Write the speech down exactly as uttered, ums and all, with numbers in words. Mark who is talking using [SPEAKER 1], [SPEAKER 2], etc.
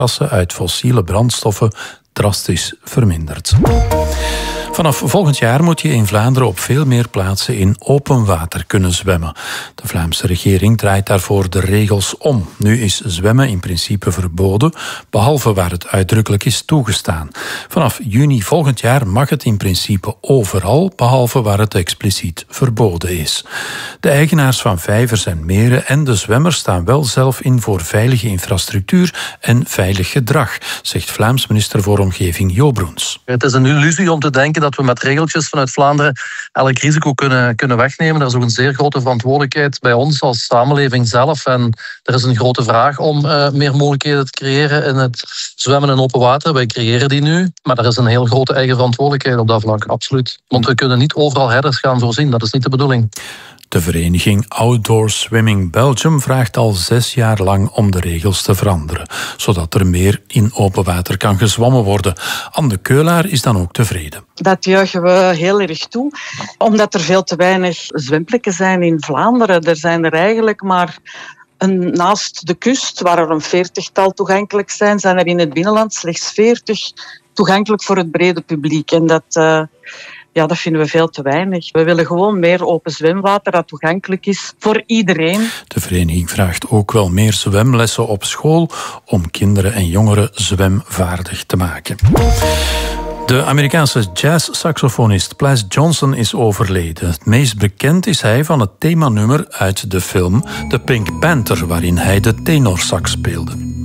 [SPEAKER 1] gassen uit fossiele brandstoffen drastisch vermindert. Vanaf volgend jaar moet je in Vlaanderen op veel meer plaatsen in open water kunnen zwemmen. De Vlaamse regering draait daarvoor de regels om. Nu is zwemmen in principe verboden, behalve waar het uitdrukkelijk is toegestaan. Vanaf juni volgend jaar mag het in principe overal, behalve waar het expliciet verboden is. De eigenaars van vijvers en meren en de zwemmers staan wel zelf in voor veilige infrastructuur en veilig gedrag, zegt Vlaams minister voor Omgeving Jo Broens.
[SPEAKER 2] Het is een illusie om te denken dat we met regeltjes vanuit Vlaanderen elk risico kunnen, kunnen wegnemen. Er is ook een zeer grote verantwoordelijkheid bij ons als samenleving zelf. En er is een grote vraag om uh, meer mogelijkheden te creëren in het zwemmen in open water. Wij creëren die nu, maar er is een heel grote eigen verantwoordelijkheid op dat vlak, absoluut. Want we kunnen niet overal herders gaan voorzien, dat is niet de bedoeling.
[SPEAKER 1] De vereniging Outdoor Swimming Belgium vraagt al zes jaar lang om de regels te veranderen, zodat er meer in open water kan gezwommen worden. Anne Keulaar is dan ook tevreden.
[SPEAKER 3] Dat juichen we heel erg toe, omdat er veel te weinig zwemplekken zijn in Vlaanderen. Er zijn er eigenlijk maar een, naast de kust, waar er een veertigtal toegankelijk zijn, zijn er in het binnenland slechts veertig toegankelijk voor het brede publiek. En dat... Uh, Ja, dat vinden we veel te weinig. We willen gewoon meer open zwemwater dat toegankelijk is voor iedereen.
[SPEAKER 1] De vereniging vraagt ook wel meer zwemlessen op school om kinderen en jongeren zwemvaardig te maken. De Amerikaanse jazz-saxofonist Plas Johnson is overleden. Het meest bekend is hij van het themanummer uit de film The Pink Panther, waarin hij de tenorsax speelde.